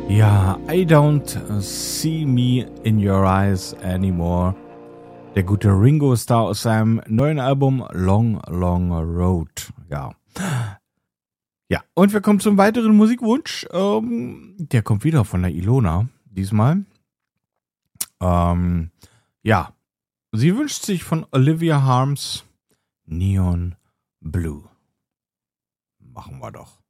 Ja, I don't see me in your eyes anymore. Der gute Ringo Starr aus seinem neuen Album Long, Long Road. Ja. Ja, und wir kommen zum weiteren Musikwunsch. Der kommt wieder von der Ilona, diesmal. Ja, sie wünscht sich von Olivia Harms Neon Blue. Machen wir doch.